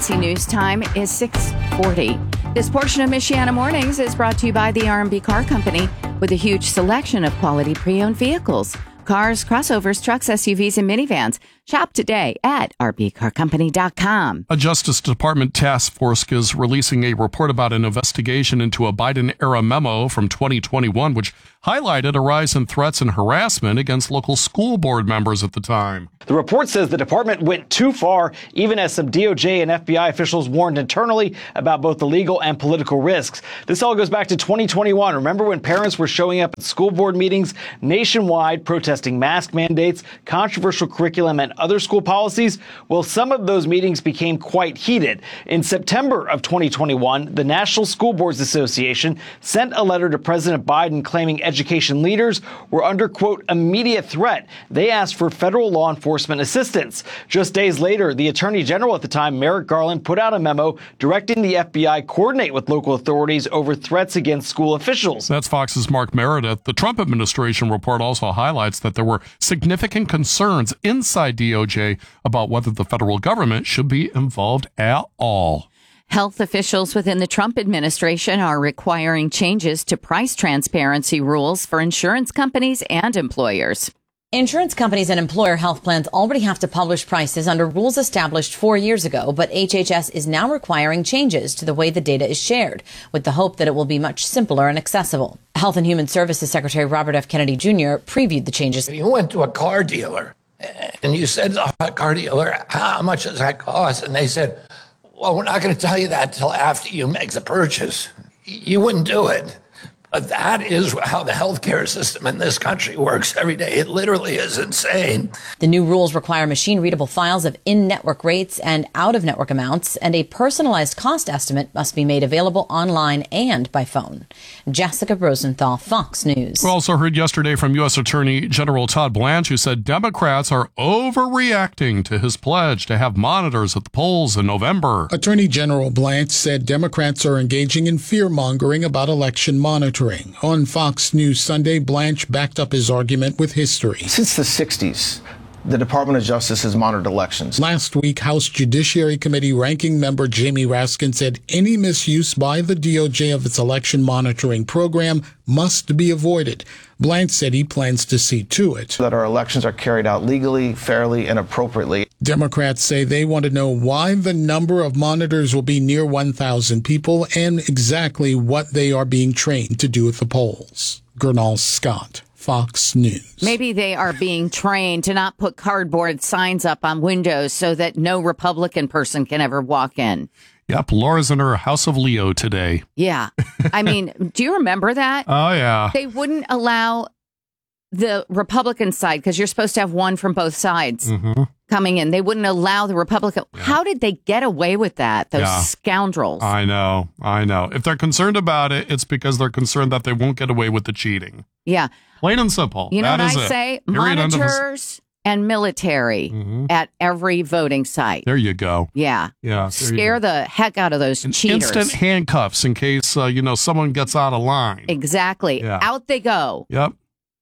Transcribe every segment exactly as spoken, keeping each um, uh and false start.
C News time is six forty. This portion of Michiana Mornings is brought to you by the R and B Car Company with a huge selection of quality pre-owned vehicles. Cars, crossovers, trucks, S U Vs, and minivans. Shop today at r b car company dot com. A Justice Department task force is releasing a report about an investigation into a Biden-era memo from twenty twenty-one, which highlighted a rise in threats and harassment against local school board members at the time. The report says the department went too far, even as some D O J and F B I officials warned internally about both the legal and political risks. This all goes back to twenty twenty-one. Remember when parents were showing up at school board meetings nationwide protesting mask mandates, controversial curriculum, and other school policies? Well, some of those meetings became quite heated. In September of twenty twenty-one, the National School Boards Association sent a letter to President Biden claiming education leaders were under, quote, immediate threat. They asked for federal law enforcement assistance. Just days later, the Attorney General at the time, Merrick Garland, put out a memo directing the F B I coordinate with local authorities over threats against school officials. That's Fox's Mark Meredith. The Trump administration report also highlights that there were significant concerns inside D O J about whether the federal government should be involved at all. Health officials within the Trump administration are requiring changes to price transparency rules for insurance companies and employers. Insurance companies and employer health plans already have to publish prices under rules established four years ago, but H H S is now requiring changes to the way the data is shared, with the hope that it will be much simpler and accessible. Health and Human Services Secretary Robert F. Kennedy Junior previewed the changes. You went to a car dealer and you said to a car dealer, how much does that cost? And they said, well, we're not going to tell you that until after you make the purchase. You wouldn't do it. But that is how the healthcare system in this country works every day. It literally is insane. The new rules require machine-readable files of in-network rates and out-of-network amounts, and a personalized cost estimate must be made available online and by phone. Jessica Rosenthal, Fox News. We also heard yesterday from U S Attorney General Todd Blanche, who said Democrats are overreacting to his pledge to have monitors at the polls in November. Attorney General Blanche said Democrats are engaging in fear-mongering about election monitoring. On Fox News Sunday, Blanche backed up his argument with history. Since the sixties, the Department of Justice has monitored elections. Last week, House Judiciary Committee ranking member Jamie Raskin said any misuse by the D O J of its election monitoring program must be avoided. Blanche said he plans to see to it that our elections are carried out legally, fairly, and appropriately. Democrats say they want to know why the number of monitors will be near one thousand people and exactly what they are being trained to do at the polls. Gernal Scott, Fox News. Maybe they are being trained to not put cardboard signs up on windows so that no Republican person can ever walk in. Yep, Laura's in her House of Leo today. Yeah. I mean, do you remember that? Oh, yeah. They wouldn't allow the Republican side, because you're supposed to have one from both sides mm-hmm. coming in. They wouldn't allow the Republican. Yeah. How did they get away with that? Those yeah. scoundrels. I know. I know. If they're concerned about it, it's because they're concerned that they won't get away with the cheating. Yeah. Plain and simple. You know that what I it. say? Period. Monitors and military mm-hmm. at every voting site. There you go. Yeah. Yeah. Scare the heck out of those and cheaters. Instant handcuffs in case, uh, you know, someone gets out of line. Exactly. Yeah. Out they go. Yep.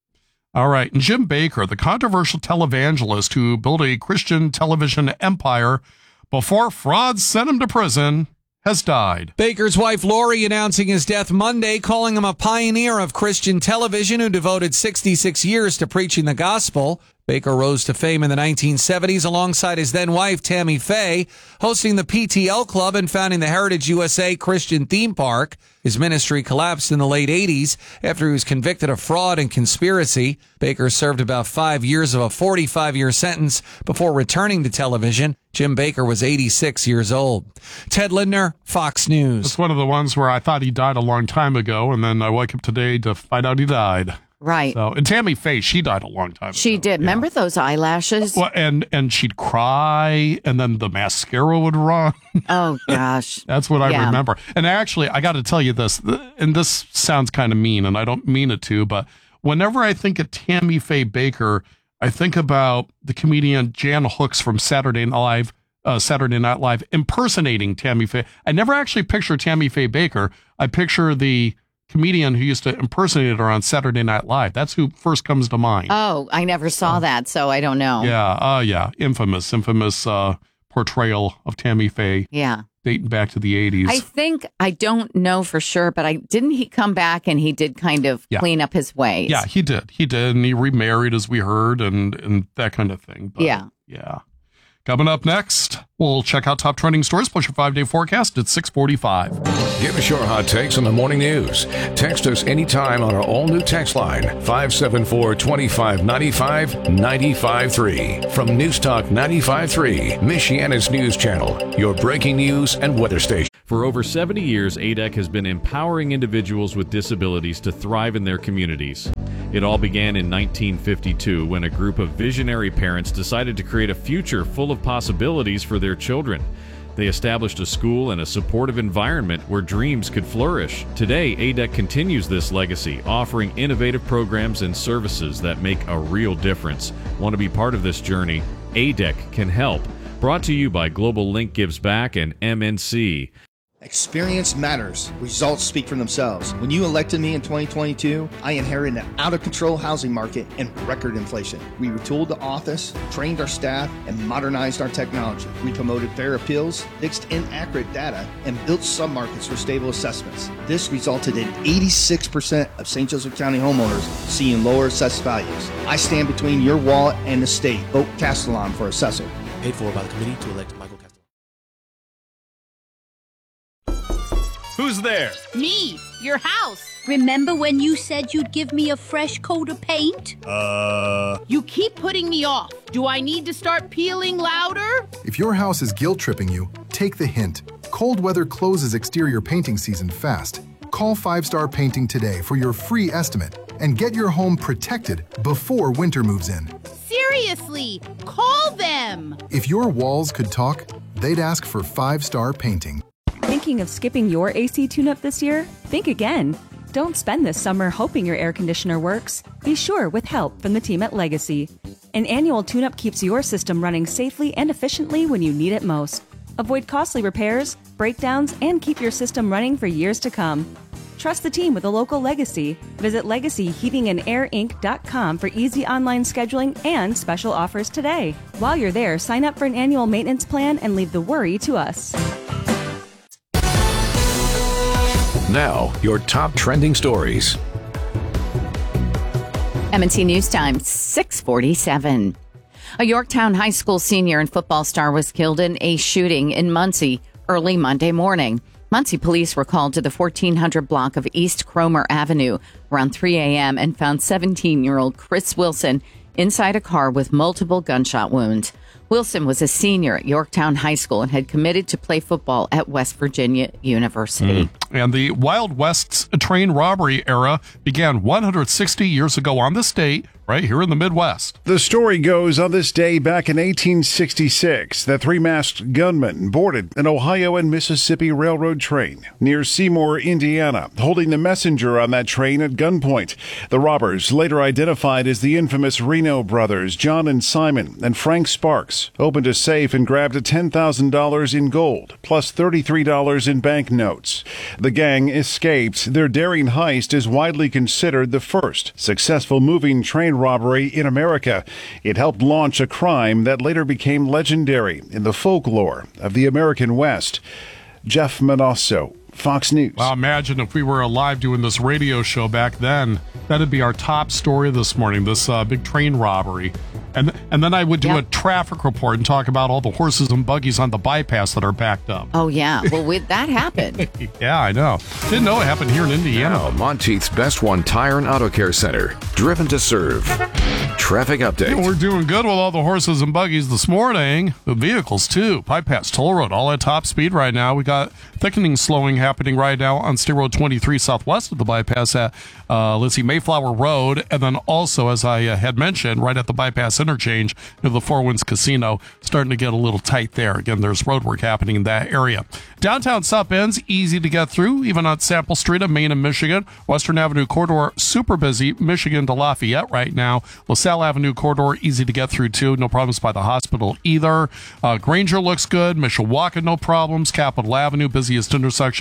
All right. And Jim Bakker, the controversial televangelist who built a Christian television empire before frauds sent him to prison, has died. Bakker's wife, Lori, announcing his death Monday, calling him a pioneer of Christian television who devoted sixty-six years to preaching the gospel. Bakker rose to fame in the nineteen seventies alongside his then-wife, Tammy Faye, hosting the P T L Club and founding the Heritage U S A Christian Theme Park. His ministry collapsed in the late eighties after he was convicted of fraud and conspiracy. Bakker served about five years of a forty-five-year sentence before returning to television. Jim Bakker was eighty-six years old. Ted Lindner, Fox News. It's one of the ones where I thought he died a long time ago, and then I woke up today to find out he died. Right. So, and Tammy Faye, she died a long time she ago. did. Yeah. Remember those eyelashes? Well, and, and she'd cry, and then the mascara would run. Oh, gosh. That's what I yeah. remember. And actually, I got to tell you this, and this sounds kind of mean, and I don't mean it to, but whenever I think of Tammy Faye Bakker, I think about the comedian Jan Hooks from Saturday Night Live, uh, Saturday Night Live impersonating Tammy Faye. I never actually picture Tammy Faye Bakker. I picture the comedian who used to impersonate her on Saturday Night Live. That's who first comes to mind. Oh, I never saw that, so I don't know. Yeah, uh, yeah, infamous, infamous uh, portrayal of Tammy Faye. Yeah. Dating back to the eighties. I think, I don't know for sure, but I didn't he come back and he did kind of Yeah. clean up his ways? Yeah, he did. He did. And he remarried, as we heard, and, and that kind of thing. But, Yeah. Yeah. Coming up next, we'll check out top trending stories. Push your five-day forecast at six forty-five. Give us your hot takes on the morning news. Text us anytime on our all-new text line, five seven four, two five nine five, nine five three. From News Talk ninety-five point three, Michiana's news channel, your breaking news and weather station. For over seventy years, A D E C has been empowering individuals with disabilities to thrive in their communities. It all began in nineteen fifty-two when a group of visionary parents decided to create a future full of possibilities for their children. They established a school and a supportive environment where dreams could flourish. Today, A D E C continues this legacy, offering innovative programs and services that make a real difference. Want to be part of this journey? A D E C can help. Brought to you by Global Link Gives Back and M N C. Experience matters. Results speak for themselves. When you elected me in twenty twenty-two, I inherited an out-of-control housing market and record inflation. We retooled the office, trained our staff, and modernized our technology. We promoted fair appeals, fixed inaccurate data, and built submarkets for stable assessments. This resulted in eighty-six percent of Saint Joseph County homeowners seeing lower assessed values. I stand between your wallet and the state. Vote Castellon for assessor. Paid for by the committee to elect Michael Castellon. Who's there? Me, your house. Remember when you said you'd give me a fresh coat of paint? Uh... You keep putting me off. Do I need to start peeling louder? If your house is guilt-tripping you, take the hint. Cold weather closes exterior painting season fast. Call Five Star Painting today for your free estimate and get your home protected before winter moves in. Seriously, call them. If your walls could talk, they'd ask for Five Star Painting. Thinking of skipping your A C tune-up this year? Think again. Don't spend this summer hoping your air conditioner works. Be sure with help from the team at Legacy. An annual tune-up keeps your system running safely and efficiently when you need it most. Avoid costly repairs, breakdowns, and keep your system running for years to come. Trust the team with a local Legacy. Visit legacy heating and air inc dot com for easy online scheduling and special offers today. While you're there, sign up for an annual maintenance plan and leave the worry to us. Now, your top trending stories. M N C News Time, six forty-seven. A Yorktown High School senior and football star was killed in a shooting in Muncie early Monday morning. Muncie police were called to the fourteen hundred block of East Cromer Avenue around three a.m. and found seventeen-year-old Chris Wilson inside a car with multiple gunshot wounds. Wilson was a senior at Yorktown High School and had committed to play football at West Virginia University. Mm. And the Wild West's train robbery era began one hundred sixty years ago on this date, right here in the Midwest. The story goes, on this day back in eighteen sixty-six, the three-masked gunman boarded an Ohio and Mississippi Railroad train near Seymour, Indiana, holding the messenger on that train at gunpoint. The robbers, later identified as the infamous Reno brothers, John and Simon, and Frank Sparks, opened a safe and grabbed ten thousand dollars in gold, plus thirty-three dollars in banknotes. The gang escaped. Their daring heist is widely considered the first successful moving train robbery in America. It helped launch a crime that later became legendary in the folklore of the American West. Jeff Manasso, Fox News. Well, imagine if we were alive doing this radio show back then. That'd be our top story this morning, this uh, big train robbery. And and then I would do yep. a traffic report and talk about all the horses and buggies on the bypass that are backed up. Oh, yeah. Well, we, that happened. Yeah, I know. Didn't know it happened here in Indiana. Now, Monteith's Best One Tire and Auto Care Center, driven to serve. Traffic update. Yeah, we're doing good with all the horses and buggies this morning. The vehicles, too. Bypass Toll Road, all at top speed right now. We got thickening slowing happening right now on State Road twenty-three southwest of the bypass at, uh, let's see, Mayflower Road. And then also, as I uh, had mentioned, right at the bypass interchange near the Four Winds Casino, starting to get a little tight there. Again, there's road work happening in that area. Downtown South Bend's easy to get through, even on Sample Street of Main and Michigan. Western Avenue corridor, super busy. Michigan to Lafayette right now. LaSalle Avenue corridor, easy to get through, too. No problems by the hospital either. Uh, Granger looks good. Mishawaka, no problems. Capitol Avenue, busiest intersection.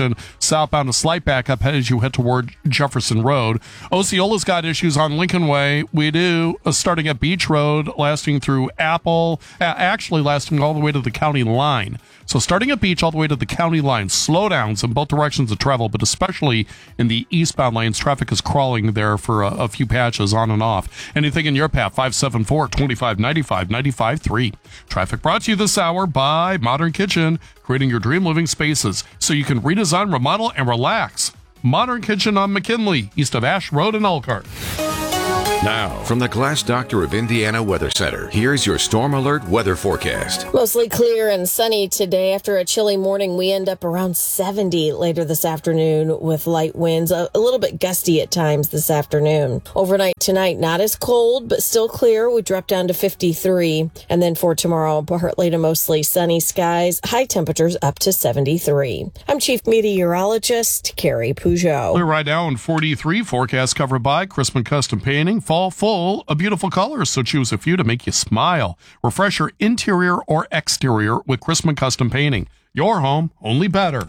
Station. Southbound, a slight backup as you head toward Jefferson Road. Osceola's got issues on Lincoln Way. We do, uh, starting at Beach Road, lasting through Apple, uh, actually lasting all the way to the county line. So starting at Beach all the way to the county line, slowdowns in both directions of travel, but especially in the eastbound lanes, traffic is crawling there for a, a few patches on and off. Anything in your path, five seven four, two five nine five, nine five three. Traffic brought to you this hour by Modern Kitchen, creating your dream living spaces so you can redesign, remodel, and relax. Modern Kitchen on McKinley, east of Ash Road in Elkhart. Now, from the Glass Doctor of Indiana Weather Center, here's your Storm Alert weather forecast. Mostly clear and sunny today. After a chilly morning, we end up around seventy later this afternoon with light winds, a, a little bit gusty at times this afternoon. Overnight tonight, not as cold, but still clear. We drop down to fifty-three. And then for tomorrow, partly to mostly sunny skies, high temperatures up to seventy-three. I'm Chief Meteorologist Carrie Peugeot. We're right now in forty-three. Forecast covered by Chrisman Custom Painting. Fall full of beautiful colors, so choose a few to make you smile. Refresh your interior or exterior with Chrisman Custom Painting. Your home, only better.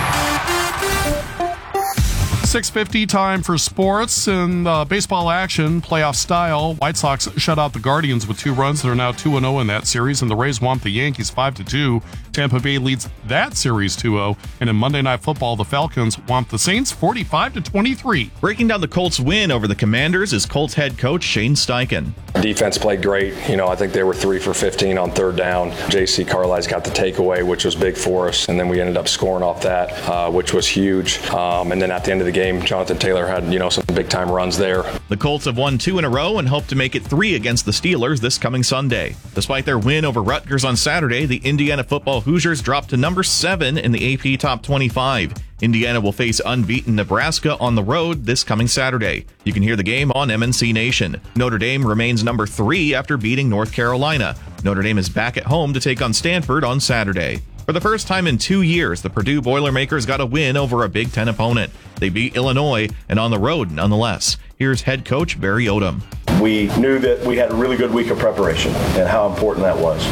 six fifty, time for sports and uh, baseball action, playoff style. White Sox shut out the Guardians with two runs. They're now two and oh in that series, and the Rays whomped the Yankees five to two. Tampa Bay leads that series two oh, and in Monday Night Football, the Falcons whomped the Saints forty-five to twenty-three. Breaking down the Colts' win over the Commanders is Colts head coach Shane Steichen. Defense played great. You know, I think they were three for fifteen on third down. J C Carlisle's got the takeaway, which was big for us, and then we ended up scoring off that, uh, which was huge. Um, and then at the end of the game, Jonathan Taylor had, you know, some big-time runs there. The Colts have won two in a row and hope to make it three against the Steelers this coming Sunday. Despite their win over Rutgers on Saturday, the Indiana football Hoosiers dropped to number seven in the A P Top twenty-five. Indiana will face unbeaten Nebraska on the road this coming Saturday. You can hear the game on M N C Nation. Notre Dame remains number three after beating North Carolina. Notre Dame is back at home to take on Stanford on Saturday. For the first time in two years, the Purdue Boilermakers got a win over a Big Ten opponent. They beat Illinois, and on the road nonetheless. Here's head coach Barry Odom. We knew that we had a really good week of preparation and how important that was.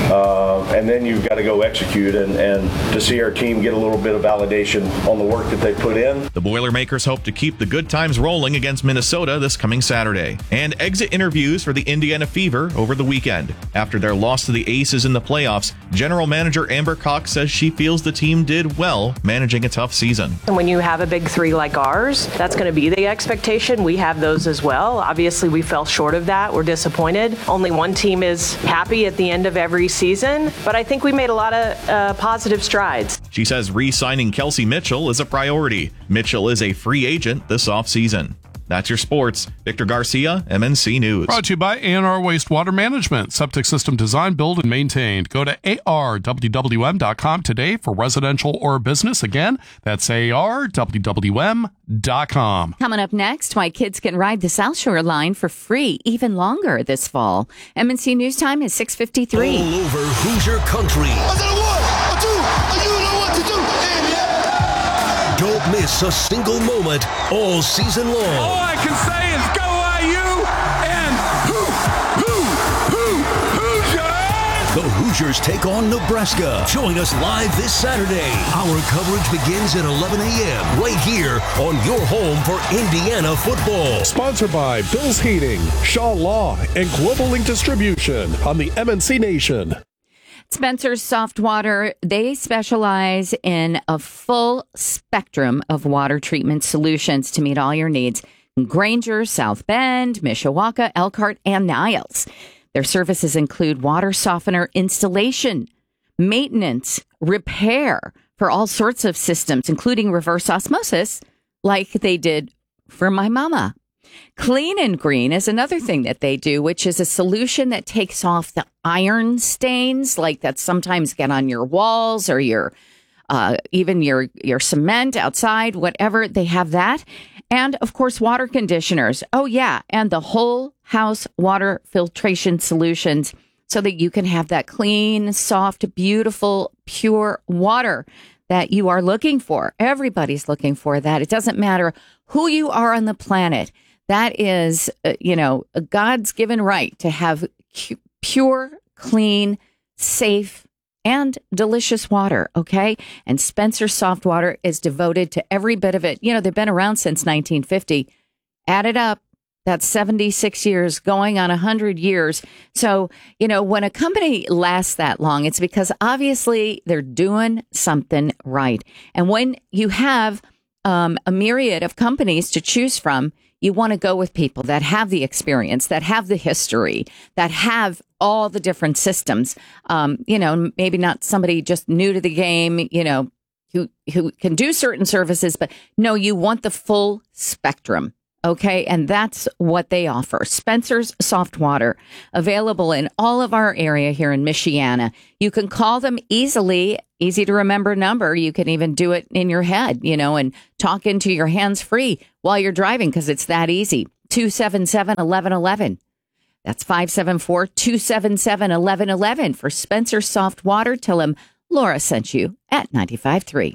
Uh, and then you've got to go execute, and, and to see our team get a little bit of validation on the work that they put in. The Boilermakers hope to keep the good times rolling against Minnesota this coming Saturday. And exit interviews for the Indiana Fever over the weekend. After their loss to the Aces in the playoffs, General Manager Amber Cox says she feels the team did well managing a tough season. And when you have a big three like ours, that's going to be the expectation. We have those as well. Obviously, we fell short of that. We're disappointed. Only one team is happy at the end of every season, but I think we made a lot of uh, positive strides. She says re-signing Kelsey Mitchell is a priority. Mitchell is a free agent this offseason. That's your sports. Victor Garcia, M N C News. Brought to you by A and R Wastewater Management. Septic system designed, built, and maintained. Go to A R W W M dot com today for residential or business. Again, that's A R W W M dot com. Coming up next, why kids can ride the South Shore line for free even longer this fall. M N C News Time is six fifty-three. All over Hoosier Country. I said a one, a two, and you know what to do. Don't miss a single moment all season long. All I can say is go I U and hoo, hoo, hoo, Hoosiers! The Hoosiers take on Nebraska. Join us live this Saturday. Our coverage begins at eleven a.m. right here on your home for Indiana football. Sponsored by Bill's Heating, Shaw Law, and Global Link Distribution on the M N C Nation. Spencer's Soft Water, they specialize in a full spectrum of water treatment solutions to meet all your needs. Granger, South Bend, Mishawaka, Elkhart, and Niles. Their services include water softener installation, maintenance, repair for all sorts of systems, including reverse osmosis, like they did for my mama. Clean and Green is another thing that they do, which is a solution that takes off the iron stains, like that sometimes get on your walls or your uh, even your your cement outside, whatever. They have that. And, of course, water conditioners. Oh, yeah. And the whole house water filtration solutions so that you can have that clean, soft, beautiful, pure water that you are looking for. Everybody's looking for that. It doesn't matter who you are on the planet. That is, uh, you know, a God's given right to have cu- pure, clean, safe, and delicious water, okay? And Spencer Soft Water is devoted to every bit of it. You know, they've been around since nineteen fifty. Add it up. That's seventy-six years, going on one hundred years. So, you know, when a company lasts that long, it's because obviously they're doing something right. And when you have um, a myriad of companies to choose from, you want to go with people that have the experience, that have the history, that have all the different systems. Um, you know, maybe not somebody just new to the game, you know, who, who can do certain services, but no, you want the full spectrum. Okay, and that's what they offer. Spencer's Soft Water, available in all of our area here in Michiana. You can call them easily, easy to remember number. You can even do it in your head, you know, and talk into your hands free while you're driving because it's that easy. two seven seven, one one one one. That's five seven four, two seven seven, one one one one. For Spencer Soft Water, tell them Laura sent you at ninety-five point three.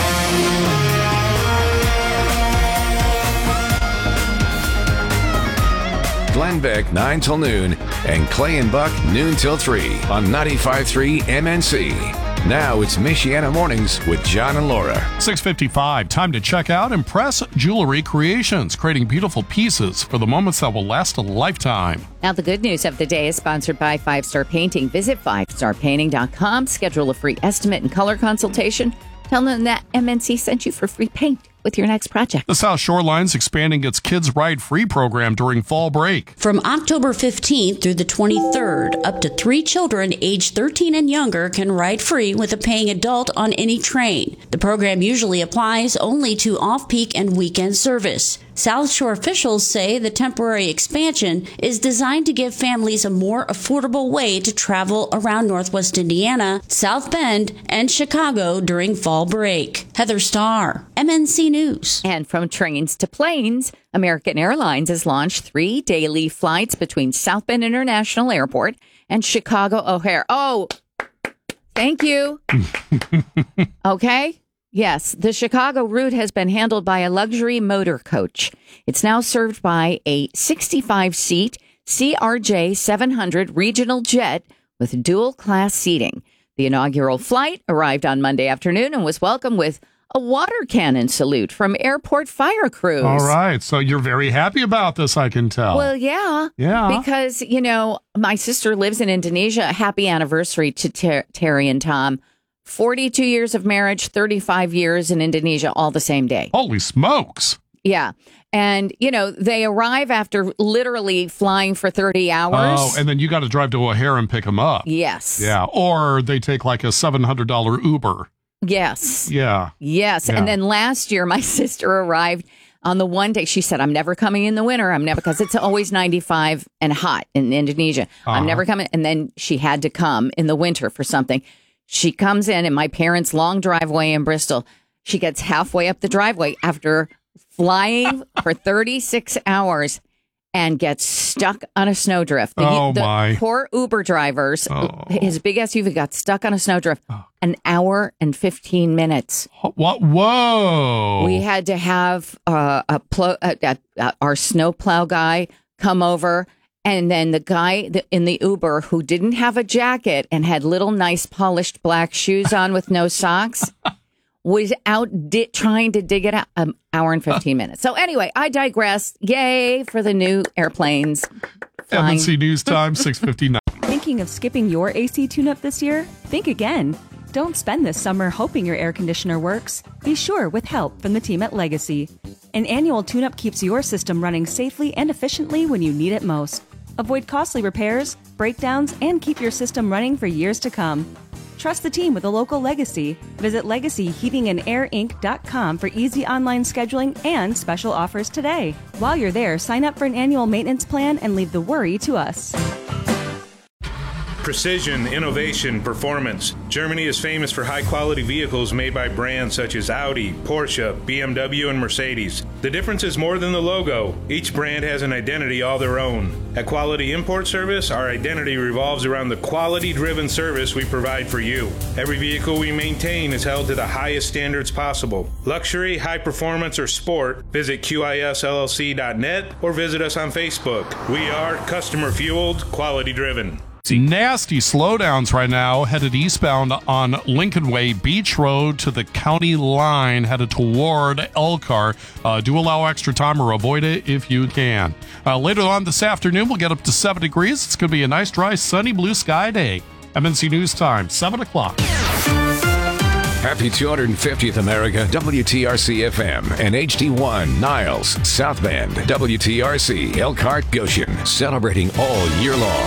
Glenn Beck, nine till noon, and Clay and Buck, noon till three on ninety-five point three M N C. Now it's Michiana Mornings with John and Laura. six fifty-five, time to check out Impress Jewelry Creations, creating beautiful pieces for the moments that will last a lifetime. Now, the good news of the day is sponsored by Five Star Painting. Visit five star painting dot com, schedule a free estimate and color consultation. Tell them that M N C sent you for free paint with your next project. The South Shoreline's expanding its Kids Ride Free program during fall break. From October fifteenth through the twenty-third, up to three children aged thirteen and younger can ride free with a paying adult on any train. The program usually applies only to off-peak and weekend service. South Shore officials say the temporary expansion is designed to give families a more affordable way to travel around Northwest Indiana, South Bend, and Chicago during fall break. Heather Starr, M N C News. And from trains to planes, American Airlines has launched three daily flights between South Bend International Airport and Chicago O'Hare. Oh, thank you. Okay. Yes, the Chicago route has been handled by a luxury motor coach. It's now served by a sixty-five seat C R J seven hundred regional jet with dual class seating. The inaugural flight arrived on Monday afternoon and was welcomed with a water cannon salute from airport fire crews. All right. So you're very happy about this, I can tell. Well, yeah. Yeah. Because, you know, my sister lives in Indonesia. Happy anniversary to Ter- Terry and Tom. forty-two years of marriage, thirty-five years in Indonesia, all the same day. Holy smokes. Yeah. And, you know, they arrive after literally flying for thirty hours. Oh, and then you got to drive to O'Hare and pick them up. Yes. Yeah. Or they take like a seven hundred dollars Uber. Yes. Yeah. Yes. Yeah. And then last year, my sister arrived on the one day. She said, I'm never coming in the winter. I'm never, because it's always ninety-five and hot in Indonesia. Uh-huh. I'm never coming. And then she had to come in the winter for something. She comes in in my parents' long driveway in Bristol. She gets halfway up the driveway after flying for thirty-six hours and gets stuck on a snowdrift. The, oh, the my. Poor Uber drivers, oh. His big S U V got stuck on a snowdrift. Oh. An hour and fifteen minutes. What? Whoa. We had to have uh, a pl- uh, uh, uh, our snowplow guy come over. And then the guy in the Uber who didn't have a jacket and had little nice polished black shoes on with no socks was out di- trying to dig it out an hour and fifteen minutes. So anyway, I digress. Yay for the new airplanes. M N C News Time, six fifty-nine. Thinking of skipping your A C tune-up this year? Think again. Don't spend this summer hoping your air conditioner works. Be sure with help from the team at Legacy. An annual tune-up keeps your system running safely and efficiently when you need it most. Avoid costly repairs, breakdowns, and keep your system running for years to come. Trust the team with a local Legacy. Visit legacy heating and air inc dot com for easy online scheduling and special offers today. While you're there, sign up for an annual maintenance plan and leave the worry to us. Precision, innovation, performance. Germany is famous for high-quality vehicles made by brands such as Audi, Porsche, B M W, and Mercedes. The difference is more than the logo. Each brand has an identity all their own. At Quality Import Service, our identity revolves around the quality-driven service we provide for you. Every vehicle we maintain is held to the highest standards possible. Luxury, high performance, or sport, visit Q I S L L C dot net or visit us on Facebook. We are customer-fueled, quality-driven. Nasty slowdowns right now headed eastbound on Lincoln Way, Beach Road to the county line, headed toward Elkhart. Uh, do allow extra time or avoid it if you can. Uh, later on this afternoon, we'll get up to seven degrees. It's going to be a nice, dry, sunny, blue sky day. M N C News Time, seven o'clock. Happy two hundred fiftieth America, W T R C F M and H D one, Niles, South Bend, W T R C, Elkhart, Goshen, celebrating all year long.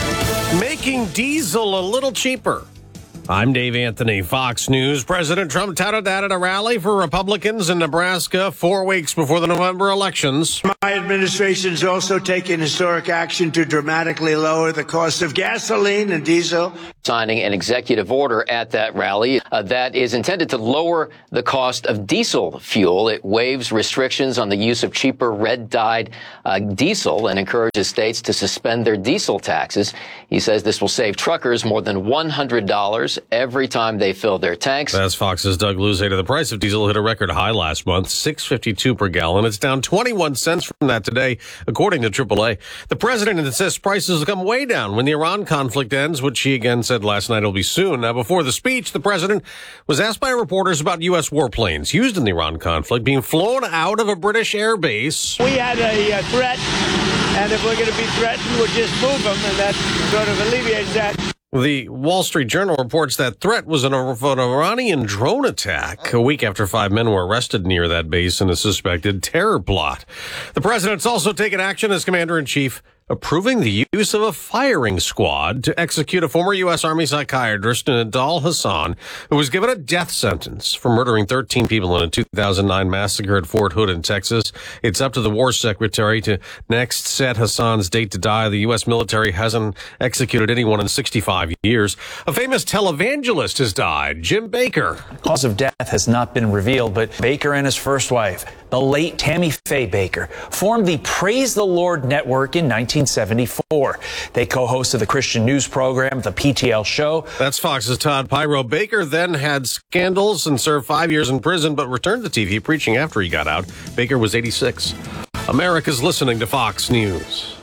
Making diesel a little cheaper. I'm Dave Anthony, Fox News. President Trump touted that at a rally for Republicans in Nebraska four weeks before the November elections. My administration is also taking historic action to dramatically lower the cost of gasoline and diesel. Signing an executive order at that rally uh, that is intended to lower the cost of diesel fuel. It waives restrictions on the use of cheaper red-dyed uh, diesel and encourages states to suspend their diesel taxes. He says this will save truckers more than one hundred dollars every time they fill their tanks. That's Fox's Doug Luzader. The price of diesel hit a record high last month, six fifty-two per gallon. It's down twenty-one cents from that today, according to triple A. The president insists prices will come way down when the Iran conflict ends, which he again said last night will be soon. Now, before the speech, the president was asked by reporters about U S warplanes used in the Iran conflict being flown out of a British air base. We had a uh, threat, and if we're going to be threatened, we'll just move them, and that sort of alleviates that. The Wall Street Journal reports that threat was an, an Iranian drone attack a week after five men were arrested near that base in a suspected terror plot. The president's also taken action as commander-in-chief, approving the use of a firing squad to execute a former U S. Army psychiatrist, Nidal Hasan, who was given a death sentence for murdering thirteen people in a two thousand nine massacre at Fort Hood in Texas. It's up to the War Secretary to next set Hasan's date to die. The U S military hasn't executed anyone in sixty-five years. A famous televangelist has died, Jim Bakker. Cause of death has not been revealed, but Bakker and his first wife, the late Tammy Faye Bakker, formed the Praise the Lord Network in nineteen seventy-four. They co-hosted the Christian news program, The P T L Show. That's Fox's Todd Pyro. Bakker then had scandals and served five years in prison, but returned to T V preaching after he got out. Bakker was eighty-six. America's listening to Fox News.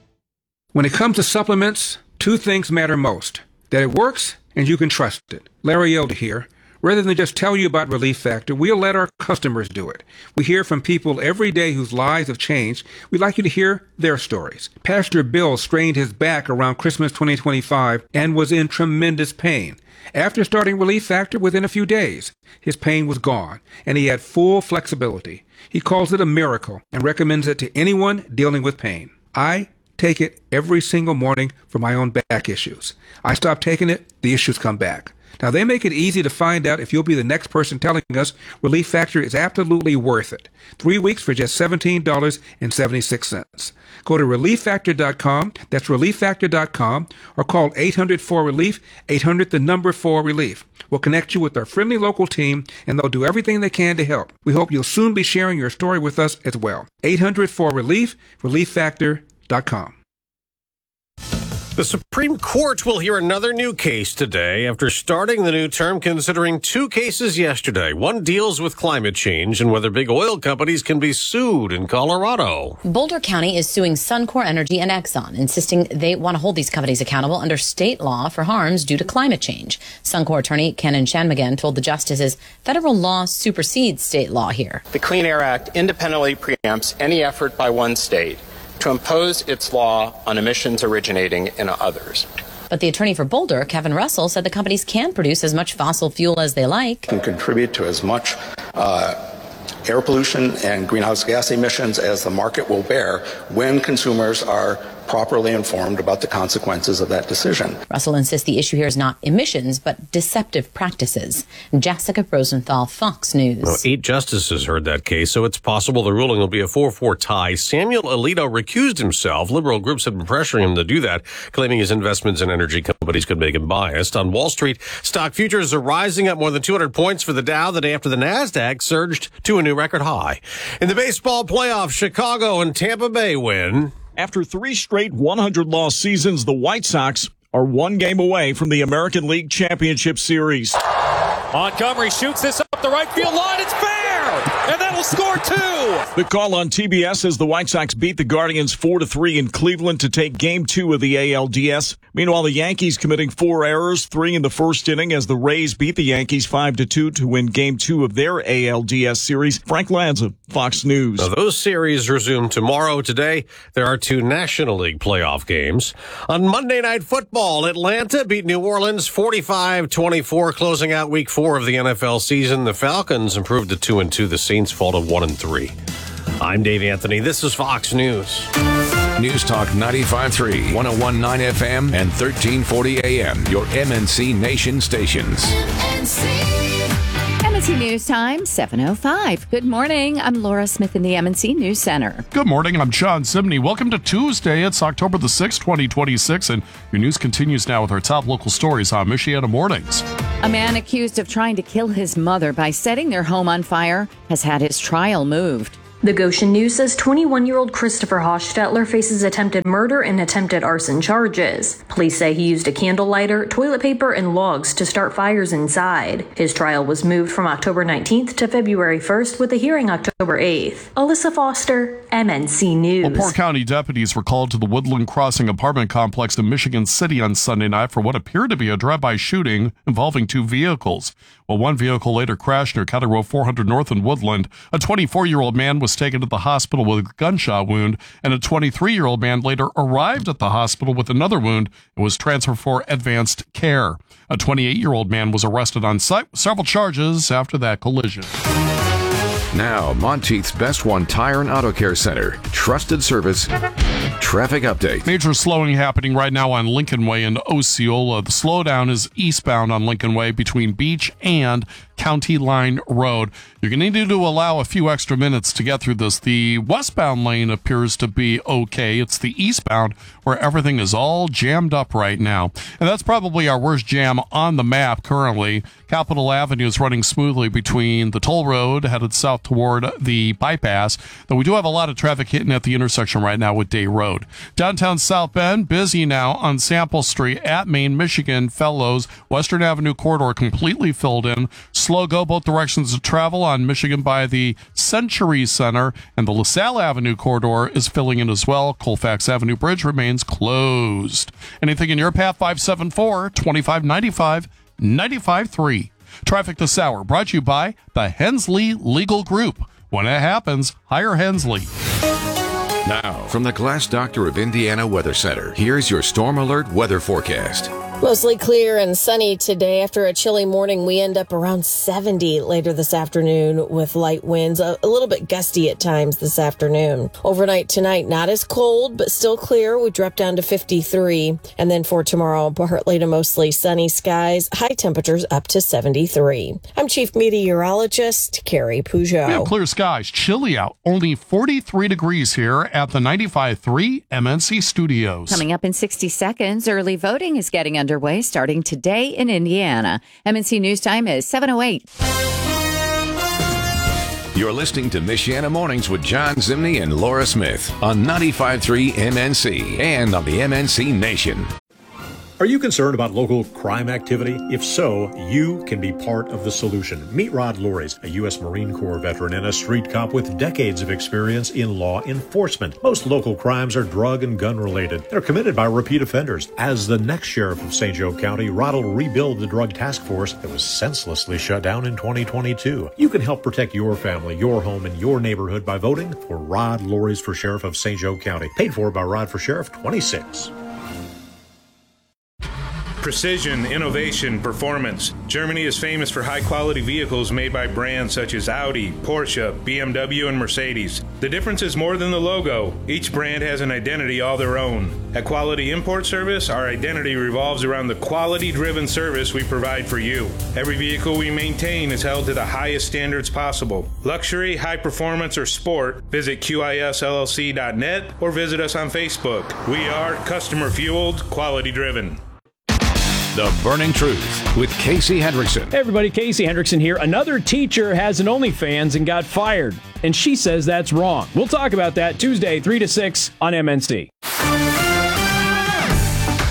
When it comes to supplements, two things matter most: that it works and you can trust it. Larry Elder here. Rather than just tell you about Relief Factor, we'll let our customers do it. We hear from people every day whose lives have changed. We'd like you to hear their stories. Pastor Bill strained his back around Christmas twenty twenty-five and was in tremendous pain. After starting Relief Factor, within a few days, his pain was gone, and he had full flexibility. He calls it a miracle and recommends it to anyone dealing with pain. I take it every single morning for my own back issues. I stop taking it, the issues come back. Now, they make it easy to find out if you'll be the next person telling us Relief Factor is absolutely worth it. Three weeks for just seventeen dollars and seventy-six cents. Go to relief factor dot com, that's relief factor dot com, or call eight hundred four relief, eight hundred the number four relief. We'll connect you with our friendly local team, and they'll do everything they can to help. We hope you'll soon be sharing your story with us as well. eight hundred four relief, relief factor dot com. The Supreme Court will hear another new case today after starting the new term, considering two cases yesterday. One deals with climate change and whether big oil companies can be sued in Colorado. Boulder County is suing Suncor Energy and Exxon, insisting they want to hold these companies accountable under state law for harms due to climate change. Suncor attorney Kenan Shanmugam told the justices federal law supersedes state law here. The Clean Air Act independently preempts any effort by one state to impose its law on emissions originating in others. But the attorney for Boulder, Kevin Russell, said the companies can produce as much fossil fuel as they like. Can contribute to as much uh, air pollution and greenhouse gas emissions as the market will bear when consumers are properly informed about the consequences of that decision. Russell insists the issue here is not emissions, but deceptive practices. Jessica Rosenthal, Fox News. Well, eight justices heard that case, so it's possible the ruling will be a four four tie. Samuel Alito recused himself. Liberal groups had been pressuring him to do that, claiming his investments in energy companies could make him biased. On Wall Street, stock futures are rising up more than two hundred points for the Dow the day after the NASDAQ surged to a new record high. In the baseball playoffs, Chicago and Tampa Bay win. After three straight one hundred loss seasons, the White Sox are one game away from the American League Championship Series. Montgomery shoots this up the right field line. It's fair! And then will score two. The call on T B S as the White Sox beat the Guardians four to three in Cleveland to take game two of the A L D S. Meanwhile, the Yankees committing four errors, three in the first inning as the Rays beat the Yankees five to two to win game two of their A L D S series. Frank Lanza, Fox News. Now, those series resume tomorrow. Today, there are two National League playoff games. On Monday Night Football, Atlanta beat New Orleans forty-five twenty-four, closing out week four of the N F L season. The Falcons improved to two and two. The Saints fall to one and three. I'm Dave Anthony. This is Fox News. News Talk ninety-five point three, one oh one point nine F M, and thirteen forty A M, your M N C Nation stations. M N C News Time, seven oh five. Good morning. I'm Laura Smith in the M N C News Center. Good morning. I'm John Simney. Welcome to Tuesday. It's October the sixth, twenty twenty-six, and your news continues now with our top local stories on Michiana Mornings. A man accused of trying to kill his mother by setting their home on fire has had his trial moved. The Goshen News says twenty-one-year-old Christopher Hostetler faces attempted murder and attempted arson charges. Police say he used a candle lighter, toilet paper, and logs to start fires inside. His trial was moved from October nineteenth to February first, with a hearing October eighth. Alyssa Foster, M N C News. LaPorte County deputies were called to the Woodland Crossing apartment complex in Michigan City on Sunday night for what appeared to be a drive-by shooting involving two vehicles. Well, one vehicle later crashed near County Road four hundred North in Woodland. A twenty-four-year-old man was taken to the hospital with a gunshot wound, and a twenty-three-year-old man later arrived at the hospital with another wound and was transferred for advanced care. A twenty-eight-year-old man was arrested on site with several charges after that collision. Now, Monteith's Best One Tire and Auto Care Center. Trusted service. Traffic update. Major slowing happening right now on Lincoln Way in Osceola. The slowdown is eastbound on Lincoln Way between Beach and County Line Road. You're going to need to allow a few extra minutes to get through this. The westbound lane appears to be okay. It's the eastbound where everything is all jammed up right now. And that's probably our worst jam on the map currently. Capitol Avenue is running smoothly between the toll road headed south toward the bypass, though we do have a lot of traffic hitting at the intersection right now with Day Road. Downtown South Bend, busy now on Sample Street at Main, Michigan, Fellows. Western Avenue corridor completely filled in. Slow go both directions of travel on Michigan by the Century Center, and the LaSalle Avenue corridor is filling in as well. Colfax Avenue Bridge remains closed. Anything in your path? five seven four, two five nine five, nine five three. Traffic this hour brought to you by the Hensley Legal Group. When it happens, hire Hensley. Now, from the Glass Doctor of Indiana Weather Center, here's your Storm Alert weather forecast. Mostly clear and sunny today. After a chilly morning, we end up around seventy later this afternoon with light winds, a, a little bit gusty at times this afternoon. Overnight tonight, not as cold, but still clear. We drop down to fifty-three. And then for tomorrow, partly to mostly sunny skies, high temperatures up to seventy-three. I'm Chief Meteorologist Carrie Peugeot. We have clear skies, chilly out, only forty-three degrees here at the ninety-five point three M N C Studios. Coming up in sixty seconds, early voting is getting underway starting today in Indiana. M N C News Time is seven oh eight. You're listening to Michiana Mornings with John Zimney and Laura Smith on ninety-five point three M N C and on the M N C Nation. Are you concerned about local crime activity? If so, you can be part of the solution. Meet Rod Luries, a U S Marine Corps veteran and a street cop with decades of experience in law enforcement. Most local crimes are drug and gun related. They're committed by repeat offenders. As the next sheriff of Saint Joe County, Rod will rebuild the drug task force that was senselessly shut down in twenty twenty-two. You can help protect your family, your home, and your neighborhood by voting for Rod Luries for Sheriff of Saint Joe County. Paid for by Rod for Sheriff twenty-six. Precision, innovation, performance. Germany is famous for high-quality vehicles made by brands such as Audi, Porsche, B M W, and Mercedes. The difference is more than the logo. Each brand has an identity all their own. At Quality Import Service, our identity revolves around the quality-driven service we provide for you. Every vehicle we maintain is held to the highest standards possible. Luxury, high performance, or sport, visit Q I S L L C dot net or visit us on Facebook. We are customer-fueled, quality-driven. The Burning Truth with Casey Hendrickson. Hey everybody, Casey Hendrickson here. Another teacher has an OnlyFans and got fired, and she says that's wrong. We'll talk about that Tuesday, three to six on M N C.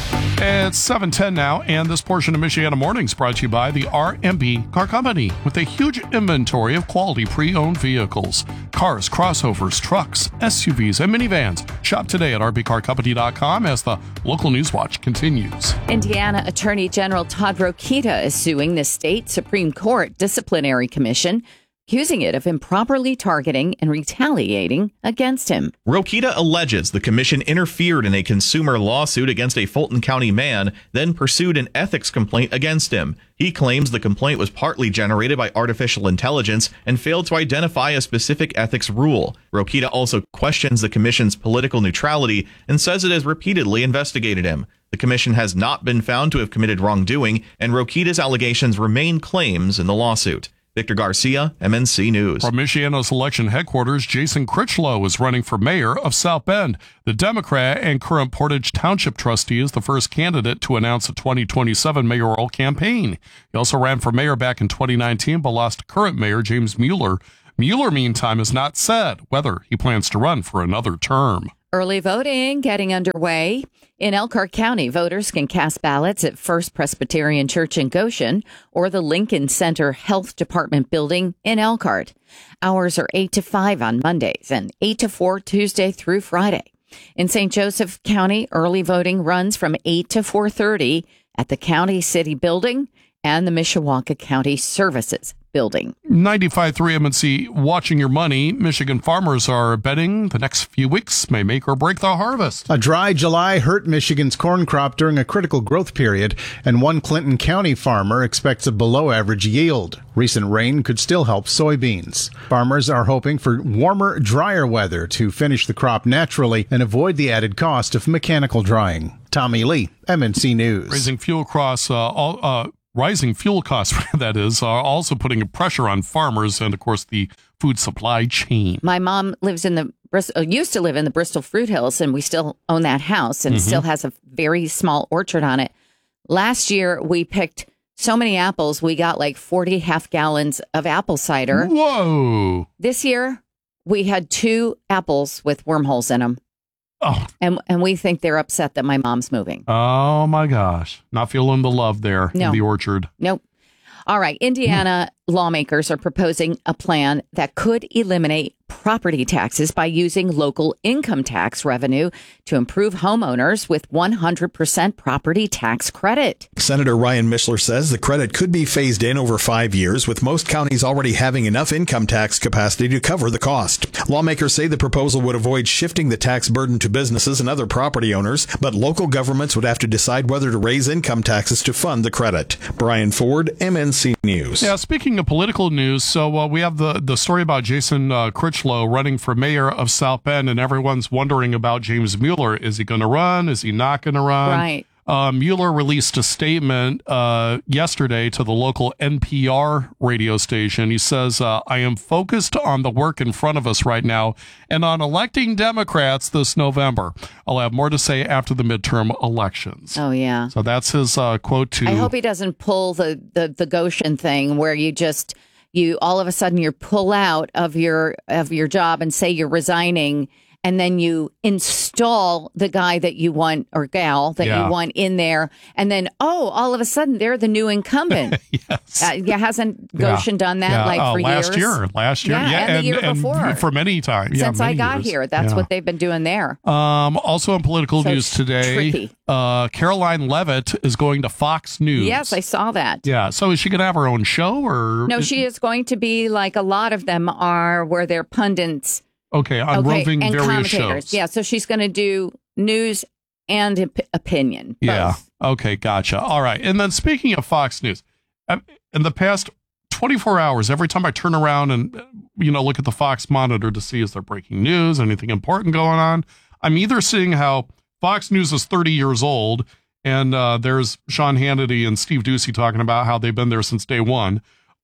It's seven ten now, and this portion of Michiana Mornings brought to you by the R and B Car Company. With a huge inventory of quality pre-owned vehicles, cars, crossovers, trucks, S U Vs, and minivans. Shop today at r b car company dot com as the local news watch continues. Indiana Attorney General Todd Rokita is suing the state Supreme Court Disciplinary Commission, accusing it of improperly targeting and retaliating against him. Rokita alleges the commission interfered in a consumer lawsuit against a Fulton County man, then pursued an ethics complaint against him. He claims the complaint was partly generated by artificial intelligence and failed to identify a specific ethics rule. Rokita also questions the commission's political neutrality and says it has repeatedly investigated him. The commission has not been found to have committed wrongdoing, and Rokita's allegations remain claims in the lawsuit. Victor Garcia, M N C News. From Michiana's election headquarters, Jason Critchlow is running for mayor of South Bend. The Democrat and current Portage Township trustee is the first candidate to announce a twenty twenty-seven mayoral campaign. He also ran for mayor back in twenty nineteen, but lost to current mayor James Mueller. Mueller, meantime, has not said whether he plans to run for another term. Early voting getting underway. In Elkhart County, voters can cast ballots at First Presbyterian Church in Goshen or the Lincoln Center Health Department building in Elkhart. Hours are eight to five on Mondays and eight to four Tuesday through Friday. In Saint Joseph County, early voting runs from eight to four thirty at the County City Building and the Mishawaka County Services Building. ninety-five point three M N C, watching your money. Michigan farmers are betting the next few weeks may make or break the harvest. A dry July hurt Michigan's corn crop during a critical growth period, and one Clinton County farmer expects a below-average yield. Recent rain could still help soybeans. Farmers are hoping for warmer, drier weather to finish the crop naturally and avoid the added cost of mechanical drying. Tommy Lee, M N C News. Raising fuel costs, uh, all, uh, rising fuel costs, that is, are also putting pressure on farmers and, of course, the food supply chain. My mom lives in the Bristol, used to live in the Bristol Fruit Hills, and we still own that house, and Mm-hmm. it still has a very small orchard on it. Last year, we picked so many apples, we got like forty half gallons of apple cider. Whoa! This year, we had two apples with wormholes in them. Oh. And and we think they're upset that my mom's moving. Oh, my gosh. Not feeling the love there No. in the orchard. Nope. All right. Indiana lawmakers are proposing a plan that could eliminate property taxes by using local income tax revenue to improve homeowners with one hundred percent property tax credit. Senator Ryan Mishler says the credit could be phased in over five years, with most counties already having enough income tax capacity to cover the cost. Lawmakers say the proposal would avoid shifting the tax burden to businesses and other property owners, but local governments would have to decide whether to raise income taxes to fund the credit. Brian Ford, M N C News. Yeah, speaking of political news, so uh, we have the, the story about Jason uh, Critchlow running for mayor of South Bend, and everyone's wondering about James Mueller. Is he going to run? Is he not going to run? Right. Uh, Mueller released a statement uh, yesterday to the local N P R radio station. He says, uh, I am focused on the work in front of us right now and on electing Democrats this November. I'll have more to say after the midterm elections. Oh, yeah. So that's his uh, quote to... I hope he doesn't pull the, the, the Goshen thing where you just, you all of a sudden you pull out of your of your job and say you're resigning, and then you install the guy that you want, or gal that Yeah. you want in there, and then, oh, all of a sudden they're the new incumbent. Yes. Uh, yeah, hasn't Goshen Yeah. done that Yeah. like uh, for last years? year, last year, Yeah, yeah, and the year before. for many times. Yeah, Since I many got years. here, that's Yeah. what they've been doing there. Um, also in political So news today, tricky. uh, Caroline Levitt is going to Fox News. Yes, I saw that. Yeah. So is she going to have her own show, or No, she is going to be like a lot of them are, where they're pundits. Okay, on Okay, roving and various commentators. shows. Yeah, so she's going to do news and op- opinion. Yeah. both. Okay, gotcha. All right. And then speaking of Fox News, uh, in the past twenty-four hours, every time I turn around and, uh, you know, look at the Fox monitor to see is there breaking news, anything important going on, I'm either seeing how Fox News is thirty years old, and uh, there's Sean Hannity and Steve Doocy talking about how they've been there since day one,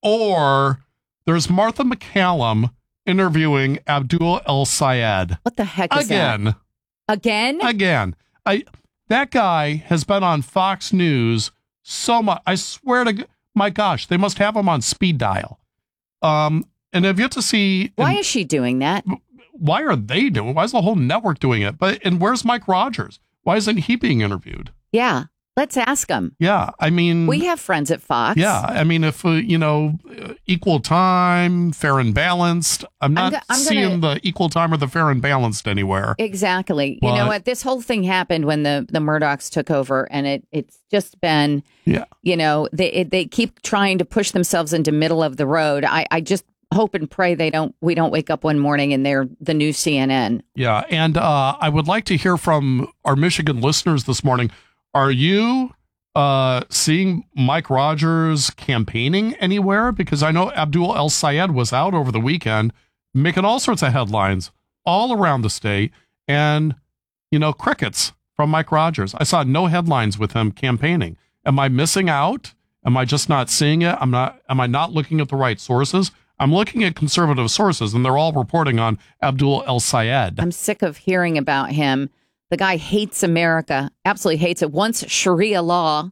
or there's Martha McCallum interviewing Abdul El Sayed. What the heck is Again. that? Again? Again. I that guy has been on Fox News so much. I swear to g- my gosh, they must have him on speed dial. Um, and I've yet to see. Why and is she doing that? why are they doing? Why is the whole network doing it? But and where's Mike Rogers? Why isn't he being interviewed? Yeah. Let's ask them. Yeah, I mean, we have friends at Fox. Yeah, I mean, if uh, you know, equal time, fair and balanced. I'm not I'm go- I'm seeing gonna... the equal time or the fair and balanced anywhere. Exactly. But, you know what? This whole thing happened when the the Murdochs took over, and it it's just been. Yeah. You know, they it, they keep trying to push themselves into middle of the road. I I just hope and pray they don't. We don't wake up one morning and they're the new C N N. Yeah, and uh, I would like to hear from our Michigan listeners this morning. Are you uh, seeing Mike Rogers campaigning anywhere? Because I know Abdul El Sayed was out over the weekend making all sorts of headlines all around the state and, you know, crickets from Mike Rogers. I saw no headlines with him campaigning. Am I missing out? Am I just not seeing it? I'm not. Am I not looking at the right sources? I'm looking at conservative sources, and they're all reporting on Abdul El Sayed. I'm sick of hearing about him. The guy hates America, absolutely hates it. Wants Sharia law,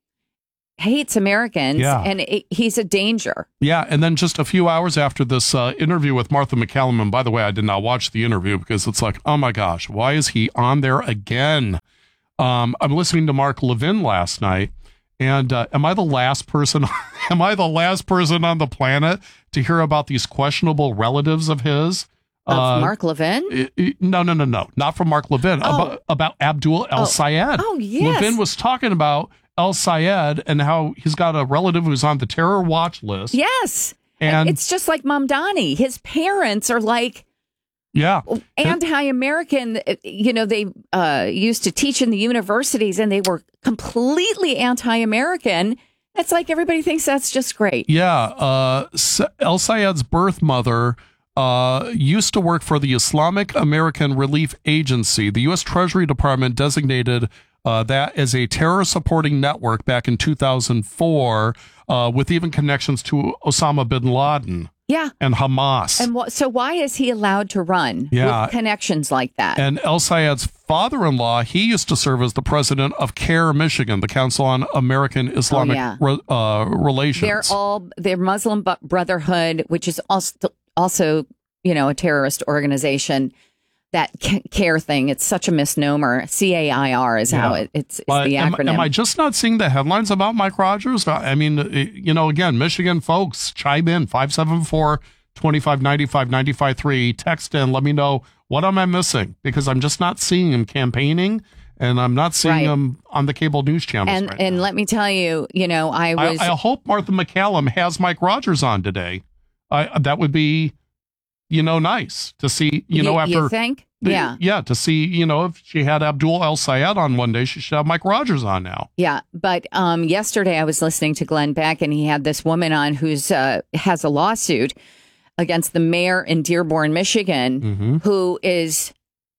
hates Americans, yeah. and it, he's a danger. Yeah, and then just a few hours after this uh, interview with Martha McCallum, and by the way, I did not watch the interview because it's like, oh my gosh, why is he on there again? Um, I'm listening to Mark Levin last night, and uh, am I the last person? am I the last person on the planet to hear about these questionable relatives of his? Of uh, Mark Levin? It, it, no, no, no, no. Not from Mark Levin. Oh. About, about Abdul El oh. Sayed. Oh, yes. Levin was talking about El Sayed and how he's got a relative who's on the terror watch list. Yes. And it's just like Mamdani. His parents are like yeah, anti-American. You know, they uh, used to teach in the universities and they were completely anti-American. It's like everybody thinks that's just great. Yeah. Uh, El Sayed's birth mother Uh, used to work for the Islamic American Relief Agency. The U S Treasury Department designated uh, that as a terror supporting network back in two thousand four, uh, with even connections to Osama bin Laden. Yeah. And Hamas. And wh- so why is he allowed to run yeah. with connections like that? And El Sayed's father-in-law, he used to serve as the president of CARE Michigan, the Council on American Islamic oh, yeah. Re- uh, Relations. They're all, they're Muslim Brotherhood, which is also, also, you know, a terrorist organization. That CARE thing, it's such a misnomer. C A I R is how yeah. it, it's, it's but the am, acronym. Am I just not seeing the headlines about Mike Rogers? I mean, you know, again, Michigan folks, chime in, five seven four, two five nine five, nine five three. Text in, let me know, what am I missing? Because I'm just not seeing him campaigning, and I'm not seeing right. him on the cable news channels And right and now. let me tell you, you know, I was... I, I hope Martha McCallum has Mike Rogers on today. I, that would be... You know, nice to see, you, you know, after. You think? Yeah. Yeah. To see, you know, if she had Abdul El Sayed on one day, she should have Mike Rogers on now. Yeah. But um, yesterday I was listening to Glenn Beck and he had this woman on who's uh, has a lawsuit against the mayor in Dearborn, Michigan, mm-hmm. who is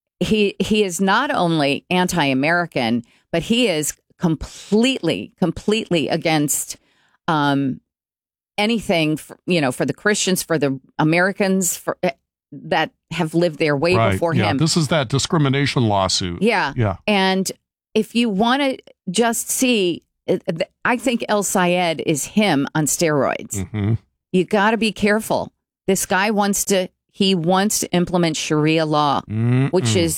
he he is not only anti-American, but he is completely, completely against um anything, for, you know, for the Christians, for the Americans for, uh, that have lived there way right. before yeah. him. This is that discrimination lawsuit. Yeah. Yeah. And if you want to just see, I think El Sayed is him on steroids. Mm-hmm. You got to be careful. This guy wants to, he wants to implement Sharia law, Mm-mm. which is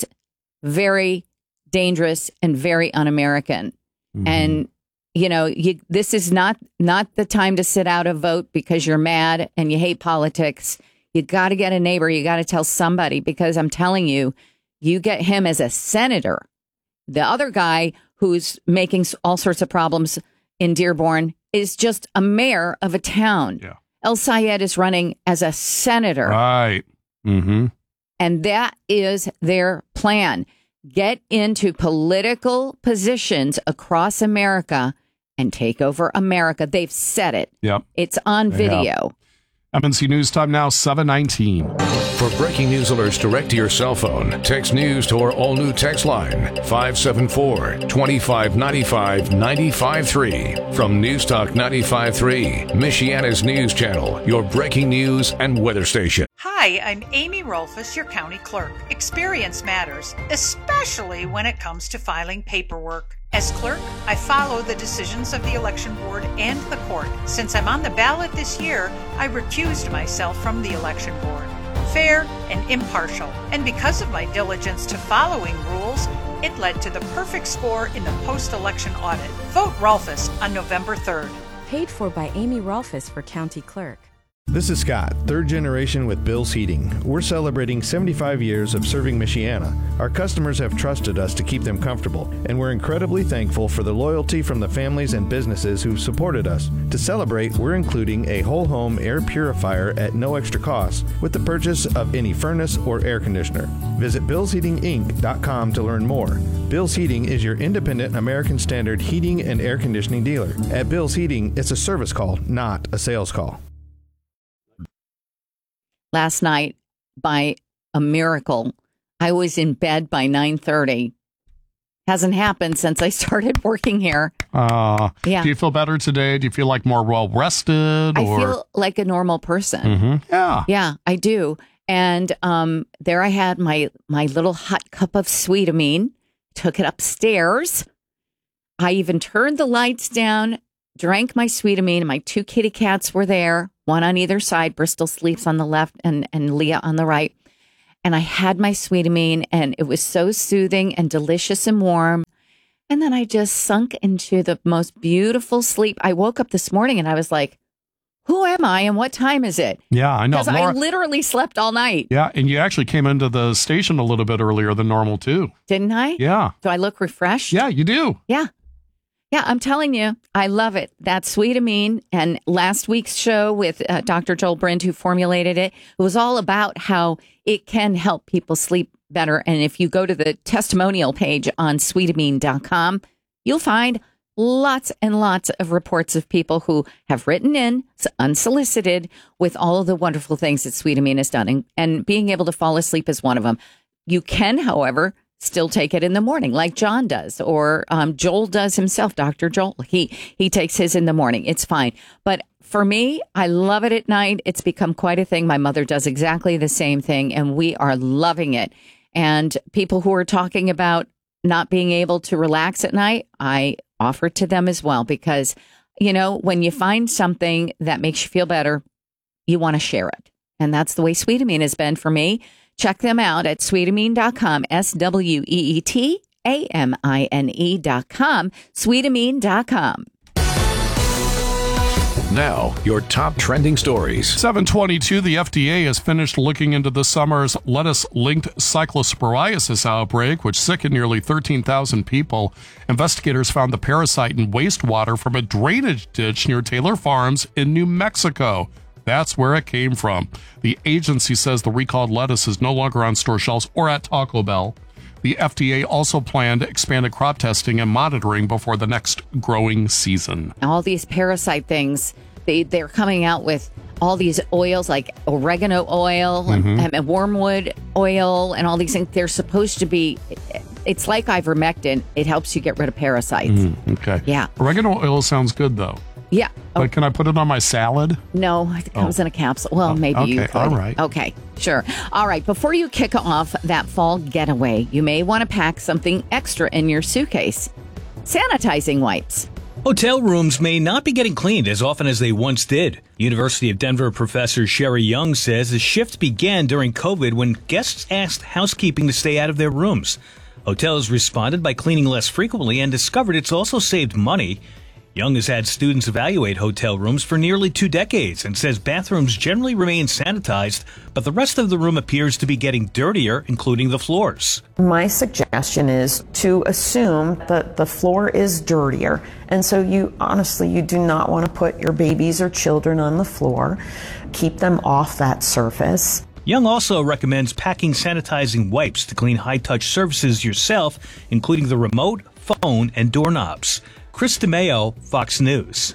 very dangerous and very un-American. Mm-hmm. And you know, you, this is not not the time to sit out a vote because you're mad and you hate politics. You got to get a neighbor. You got to tell somebody, because I'm telling you, you get him as a senator. The other guy who's making all sorts of problems in Dearborn is just a mayor of a town. Yeah. El Sayed is running as a senator. Right. Mm-hmm. And that is their plan. Get into political positions across America and take over America. They've said it. Yep. It's on video. M N C News Time now, seven nineteen. For breaking news alerts direct to your cell phone, text news to our all-new text line, five seven four, two five nine five, nine five three. From News Talk ninety-five point three, Michiana's news channel, your breaking news and weather station. Hi, I'm Amy Rolfus, your county clerk. Experience matters, especially when it comes to filing paperwork. As clerk, I follow the decisions of the election board and the court. Since I'm on the ballot this year, I recused myself from the election board. Fair and impartial. And because of my diligence to following rules, It led to the perfect score in the post-election audit. Vote Rolfus on November third. Paid for by Amy Rolfus for County Clerk. This is Scott, third generation with Bill's Heating. We're celebrating seventy-five years of serving Michiana. Our customers have trusted us to keep them comfortable, and we're incredibly thankful for the loyalty from the families and businesses who've supported us. To celebrate, we're including a whole home air purifier at no extra cost with the purchase of any furnace or air conditioner. Visit bills heating inc dot com to learn more. Bill's Heating is your independent American Standard heating and air conditioning dealer. At Bill's Heating, it's a service call, not a sales call. Last night, by a miracle, I was in bed by nine thirty. Hasn't happened since I started working here. Uh, Yeah. Do you feel better today? Do you feel like more well rested? I or? feel like a normal person. Mm-hmm. Yeah. Yeah, I do. And um, there I had my my little hot cup of Sweetamine, took it upstairs. I even turned the lights down, drank my Sweetamine, and my two kitty cats were there, one on either side. Bristol sleeps on the left and, and Leah on the right. And I had my Sweetamine, and it was so soothing and delicious and warm. And then I just sunk into the most beautiful sleep. I woke up this morning and I was like, who am I and what time is it? Yeah, I know. Because I Laura- literally slept all night. Yeah, and you actually came into the station a little bit earlier than normal, too. Didn't I? Yeah. Do I look refreshed? Yeah, you do. Yeah. Yeah, I'm telling you, I love it. That Sweetamine. And last week's show with uh, Doctor Joel Brind, who formulated it, it was all about how it can help people sleep better. And if you go to the testimonial page on sweetamine dot com, you'll find lots and lots of reports of people who have written in unsolicited with all of the wonderful things that Sweetamine has done. And, and being able to fall asleep is one of them. You can, however, still take it in the morning like John does, or um, Joel does himself. Doctor Joel, he he takes his in the morning. It's fine. But for me, I love it at night. It's become quite a thing. My mother does exactly the same thing, and we are loving it. And people who are talking about not being able to relax at night, I offer it to them as well, because, you know, when you find something that makes you feel better, you want to share it. And that's the way Sweetamine has been for me. Check them out at sweetamine dot com, S W E E T A M I N E dot com, sweetamine dot com. Now, your top trending stories. seven twenty-two, the F D A has finished looking into the summer's lettuce-linked cyclosporiasis outbreak, which sickened nearly thirteen thousand people. Investigators found the parasite in wastewater from a drainage ditch near Taylor Farms in New Mexico. That's where it came from. The agency says the recalled lettuce is no longer on store shelves or at Taco Bell. The F D A also planned expanded crop testing and monitoring before the next growing season. All these parasite things, they, they're coming out with all these oils like oregano oil Mhm. and, and wormwood oil and all these things. They're supposed to be, it's like ivermectin. It helps you get rid of parasites. Mm, okay. Yeah. Oregano oil sounds good, though. Yeah. But can I put it on my salad? No, it comes Oh. in a capsule. Well, maybe you okay, could. all right. Okay, sure. All right. Before you kick off that fall getaway, you may want to pack something extra in your suitcase. Sanitizing wipes. Hotel rooms may not be getting cleaned as often as they once did. University of Denver professor Sherry Young says the shift began during COVID when guests asked housekeeping to stay out of their rooms. Hotels responded by cleaning less frequently and discovered it's also saved money. Young has had students evaluate hotel rooms for nearly two decades and says bathrooms generally remain sanitized, but the rest of the room appears to be getting dirtier, including the floors. My suggestion is to assume that the floor is dirtier. And so you honestly, you do not want to put your babies or children on the floor. Keep them off that surface. Young also recommends packing sanitizing wipes to clean high-touch surfaces yourself, including the remote, phone, and doorknobs. Chris DeMeo, Fox News.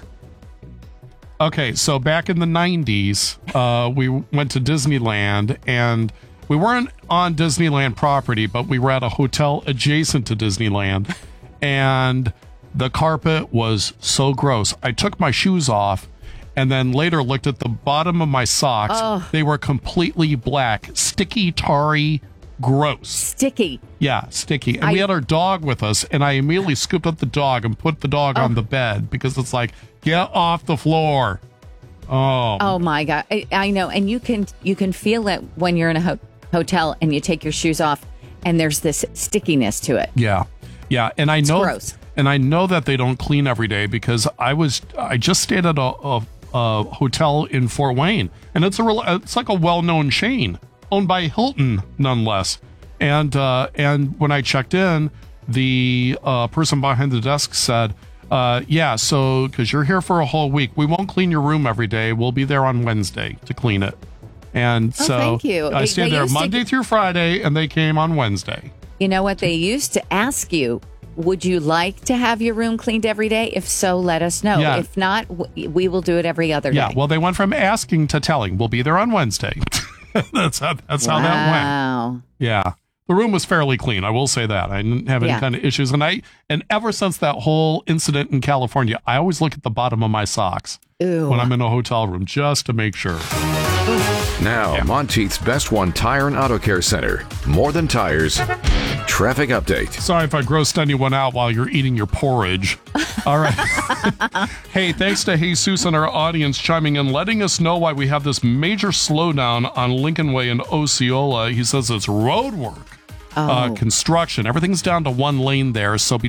Okay, so back in the nineties, uh, we went to Disneyland, and we weren't on Disneyland property, but we were at a hotel adjacent to Disneyland, and the carpet was so gross. I took my shoes off, and then later looked at the bottom of my socks. Oh. They were completely black, sticky, tarry, gross. Sticky. Yeah, sticky. And I- we had our dog with us, and I immediately scooped up the dog and put the dog Oh. on the bed because it's like, get off the floor. Oh. Oh my God. I, I know. And you can, you can feel it when you're in a ho- hotel and you take your shoes off and there's this stickiness to it. Yeah. Yeah. And I It's know, gross. and I know that they don't clean every day because I was, I just stayed at a, a, a hotel in Fort Wayne, and it's a real, it's like a well-known chain owned by Hilton, nonetheless. And, uh, and when I checked in, the uh, person behind the desk said, uh, yeah, so because you're here for a whole week, we won't clean your room every day. We'll be there on Wednesday to clean it. And Oh, so thank you. I They- stayed they there used to- Monday through Friday, and they came on Wednesday. You know what? They used to ask you, would you like to have your room cleaned every day? If so, let us know. Yeah. If not, w- we will do it every other Yeah, day. well, they went from asking to telling. We'll be there on Wednesday. that's how, that's how that went. Wow. Yeah. The room was fairly clean. I will say that. I didn't have any Yeah. kind of issues. And I, and ever since that whole incident in California, I always look at the bottom of my socks Ew. when I'm in a hotel room just to make sure. Now, Monteith's Best One Tire and Auto Care Center. More than tires. Traffic update. Sorry if I grossed anyone out while you're eating your porridge. All right. Hey, thanks to Jesus and our audience chiming in, letting us know why we have this major slowdown on Lincoln Way in Osceola. He says it's road work, uh, Oh. construction. Everything's down to one lane there. So be-